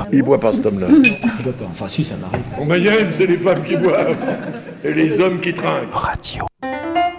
libre. Il boit pas cet homme-là. Je bois pas. Enfin, si, ça m'arrive. En Mayenne, c'est les femmes qui boivent et les hommes qui trinquent. Radio.